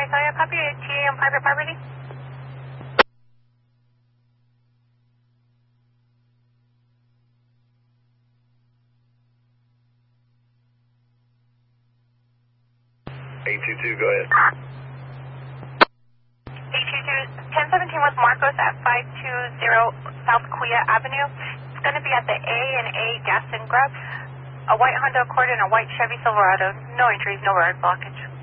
Isaiah, copy a TA on private property. Go ahead. 1017 West Marcos at 520 South Kuya Avenue. It's going to be at the A&A Gas and Grub. A white Honda Accord and a white Chevy Silverado. No entries, no road blockage.